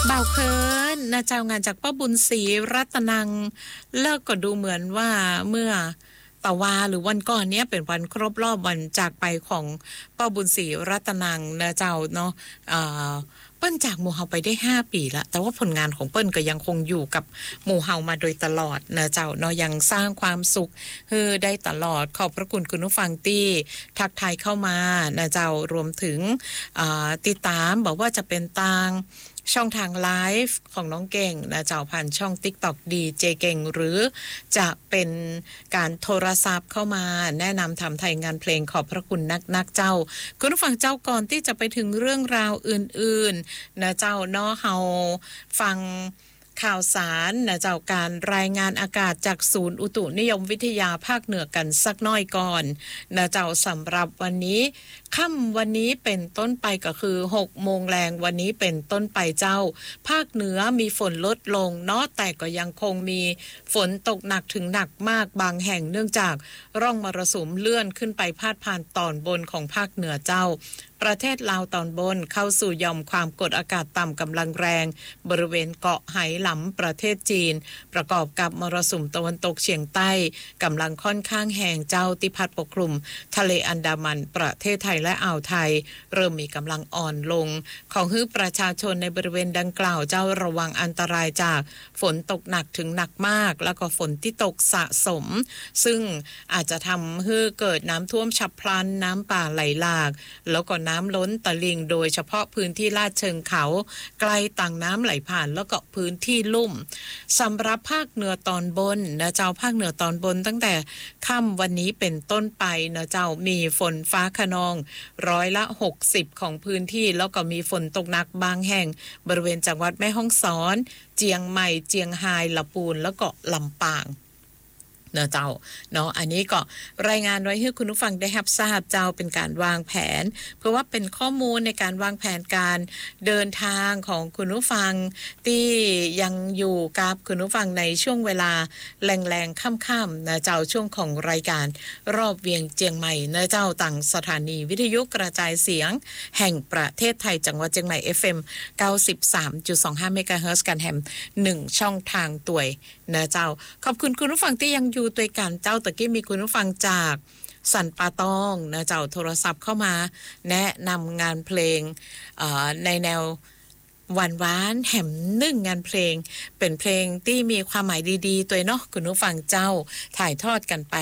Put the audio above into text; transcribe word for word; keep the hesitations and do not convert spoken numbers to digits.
บ่าวเคินนะเจ้างานจากป้าบุญศรีรัตนังเลิกก็ดูเหมือนว่าเมื่อตะวาหรือวันก่อนเนี้ยเป็นวันครบรอบวันจากไปของป้าบุญศรีรัตนังนะเจ้าเนาะเอ่อเปิ้นจากหมู่เฮาไปได้ห้าปีละแต่ว่าผลงานของเปิ้นก็ยังคงอยู่กับหมู่เฮามาโดยตลอดนะเจ้าเนาะยังสร้างความสุขให้ได้ตลอดขอบพระคุณคุณผู้ฟังที่ทักทายเข้ามานะเจ้ารวมถึงติดตามบอกว่าจะเป็นทางช่องทางไลฟ์ของน้องเก่งนะเจ้าผ่านช่อง TikTok ดีเจเก่งหรือจะเป็นการโทรศัพท์เข้ามาแนะนำทำไทยงานเพลงขอบพระคุณนักนักเจ้าคุณผู้ฟังเจ้าก่อนที่จะไปถึงเรื่องราวอื่นๆนะเจ้าเนาะเฮาฟังข่าวสารนะเจ้าการรายงานอากาศจากศูนย์อุตุนิยมวิทยาภาคเหนือกันสักน้อยก่อนนะเจ้าสำหรับวันนี้ค่ำวันนี้เป็นต้นไปก็คือหกโมงแรงวันนี้เป็นต้นไปเจ้าภาคเหนือมีฝนลดลงเนาะแต่ก็ยังคงมีฝนตกหนักถึงหนักมากบางแห่งเนื่องจากร่องมรสุมเลื่อนขึ้นไปพาดผ่านตอนบนของภาคเหนือเจ้าประเทศลาวตอนบนเข้าสู่หย่อมความกดอากาศต่ำกำลังแรงบริเวณเกาะไหหลำประเทศจีนประกอบกับมรสุมตะวันตกเฉียงใต้กำลังค่อนข้างแห้งเจ้าที่พัดปกคลุมทะเลอันดามันประเทศไทยและอ่าวไทยเริ่มมีกำลังอ่อนลงของฮื้อประชาชนในบริเวณดังกล่าวเจ้าระวังอันตรายจากฝนตกหนักถึงหนักมากแล้วก็ฝนที่ตกสะสมซึ่งอาจจะทำให้เกิดน้ำท่วมฉับพลันน้ำป่าไหลหลากแล้วก็น้ำล้นตลิ่งโดยเฉพาะพื้นที่ลาดเชิงเขาใกล้ต่างน้ำไหลผ่านแล้วก็พื้นที่ลุ่มสำหรับภาคเหนือตอนบนนะเจ้าภาคเหนือตอนบนตั้งแต่ค่ำวันนี้เป็นต้นไปนะเจ้ามีฝนฟ้าคะนองร้อยละหกสิบของพื้นที่แล้วก็มีฝนตกหนักบางแห่งบริเวณจังหวัดแม่ฮ่องสอนเจียงใหม่เจียงไฮ้ลำพูนแล้วก็ลำปางเนาะเจ้าเนาะอันนี้ก็รายงานไว้ให้คุณผู้ฟังได้รับทราบเจ้าเป็นการวางแผนเพื่อว่าเป็นข้อมูลในการวางแผนการเดินทางของคุณผู้ฟังที่ยังอยู่กับคุณผู้ฟังในช่วงเวลาแรงๆค่ำๆนะเจ้าช่วงของรายการรอบเวียงเจียงใหม่นะเจ้าต่างสถานีวิทยุกระจายเสียงแห่งประเทศไทยจังหวัดเชียงใหม่ เอฟ เอ็ม เก้าสิบสามจุดสองห้า เมกะเฮิรตซ์กันแฮมหนึ่งช่องทางตัวยนะเจ้าขอบคุณคุณผู้ฟังที่ยังอยู่ด้วยกันเจ้าตะกี้มีคุณผู้ฟังจากสันปาตองนะเจ้าโทรศัพท์เข้ามาแนะนำงานเพลงในแนวหวานหวานแหมนึ่งงานเพลงเป็นเพลงที่มีความหมายดีๆตัวเนาะคุณผู้ฟังเจ้าถ่ายทอดกันไป